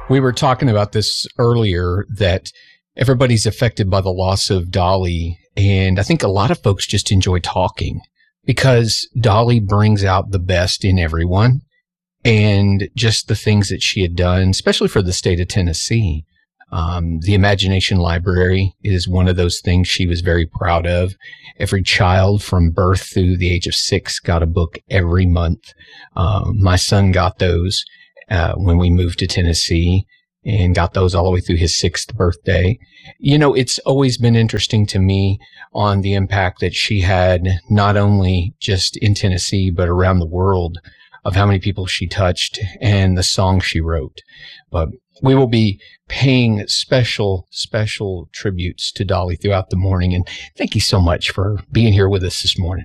We were talking about this earlier, that everybody's affected by the loss of Dolly. And I think a lot of folks just enjoy talking because Dolly brings out the best in everyone, and just the things that she had done, especially for the state of Tennessee. The Imagination Library is one of those things she was very proud of. Every child from birth through the age of 6 got a book every month. My son got those when we moved to Tennessee, and got those all the way through his 6th birthday. You know, it's always been interesting to me on the impact that she had, not only just in Tennessee, but around the world, of how many people she touched and the songs she wrote. But we will be paying special tributes to Dolly throughout the morning. And thank you so much for being here with us this morning.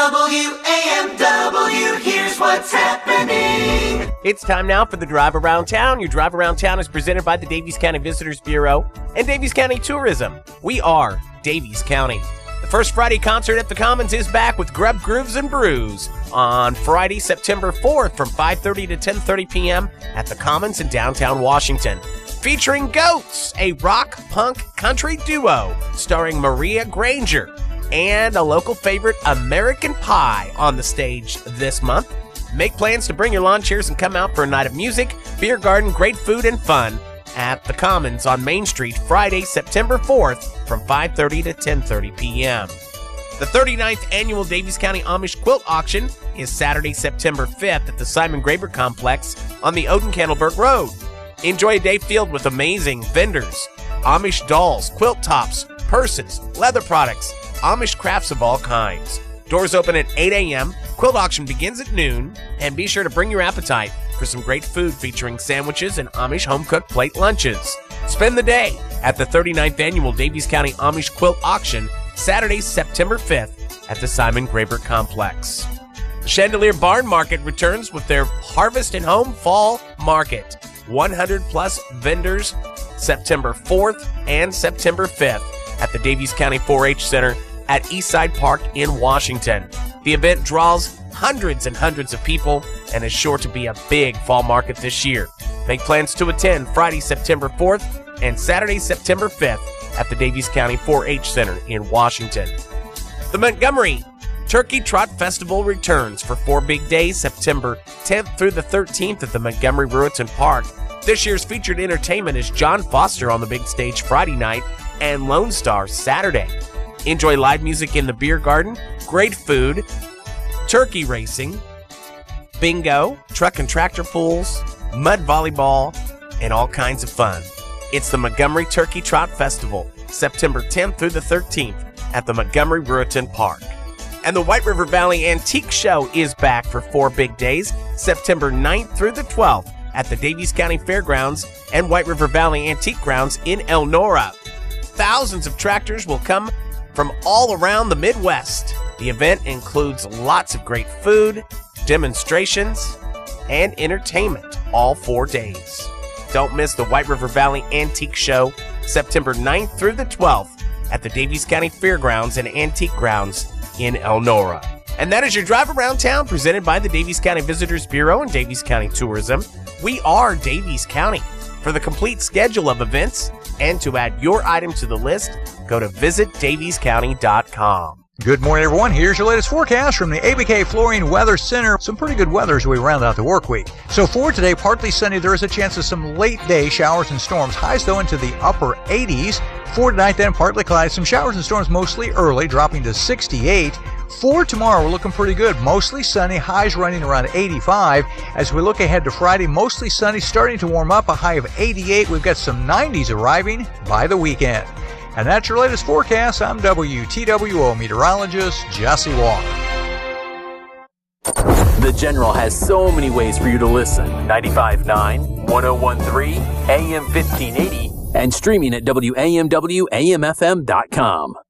WAMW, here's what's happening. It's time now for the Drive Around Town. Your Drive Around Town is presented by the Daviess County Visitors Bureau and Daviess County Tourism. We are Daviess County. The First Friday concert at the Commons is back with Grub Grooves and Brews on Friday, September 4th from 5:30 to 10:30 p.m. at the Commons in downtown Washington. Featuring Goats, a rock punk country duo starring Maria Granger, and a local favorite, American Pie, on the stage this month. Make plans to bring your lawn chairs and come out for a night of music, beer garden, great food, and fun at the Commons on Main Street, Friday, September 4th from 5:30 to 10:30 p.m. The 39th Annual Daviess County Amish Quilt Auction is Saturday, September 5th at the Simon Graber Complex on the Oden-Candleberg Road. Enjoy a day filled with amazing vendors, Amish dolls, quilt tops, purses, leather products, Amish crafts of all kinds. Doors open at 8 a.m., quilt auction begins at noon, and be sure to bring your appetite for some great food featuring sandwiches and Amish home-cooked plate lunches. Spend the day at the 39th Annual Daviess County Amish Quilt Auction, Saturday, September 5th at the Simon Graber Complex. The Chandelier Barn Market returns with their Harvest and Home Fall Market. 100-plus vendors September 4th and September 5th at the Daviess County 4-H Center at Eastside Park in Washington. The event draws hundreds and hundreds of people and is sure to be a big fall market this year. Make plans to attend Friday, September 4th and Saturday, September 5th at the Daviess County 4-H Center in Washington. The Montgomery Turkey Trot Festival returns for 4 big days, September 10th through the 13th at the Montgomery Brewerton Park. This year's featured entertainment is John Foster on the big stage Friday night and Lone Star Saturday. Enjoy live music in the beer garden, great food, turkey racing, bingo, truck and tractor pulls, mud volleyball, and all kinds of fun. It's the Montgomery Turkey Trot Festival, September 10th through the 13th at the Montgomery Brewerton Park. And the White River Valley Antique Show is back for 4 big days, September 9th through the 12th at the Daviess County Fairgrounds and White River Valley Antique Grounds in Elnora. Thousands of tractors will come from all around the Midwest. The event includes lots of great food, demonstrations, and entertainment all 4 days. Don't miss the White River Valley Antique Show, September 9th through the 12th at the Daviess County Fairgrounds and Antique Grounds in Elnora. And that is your Drive Around Town presented by the Daviess County Visitors Bureau and Daviess County Tourism. We are Daviess County. For the complete schedule of events and to add your item to the list, go to visitdaviesscounty.com. Good morning, everyone. Here's your latest forecast from the ABK Flooring Weather Center. Some pretty good weather as we round out the work week. So for today, partly sunny. There is a chance of some late day showers and storms. Highs, though, into the upper 80s. For tonight, then, partly cloudy. Some showers and storms mostly early, dropping to 68. For tomorrow, we're looking pretty good. Mostly sunny, highs running around 85. As we look ahead to Friday, mostly sunny, starting to warm up, a high of 88. We've got some 90s arriving by the weekend. And that's your latest forecast. I'm WTWO meteorologist Jesse Walker. The General has so many ways for you to listen. 95.9, 101.3, AM 1580, and streaming at WAMWAMFM.com.